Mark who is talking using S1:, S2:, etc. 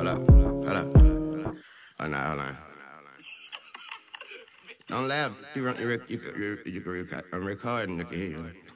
S1: Hold up. Hold up. Hold on. Don't laugh. You can record. I'm recording. You can hear you.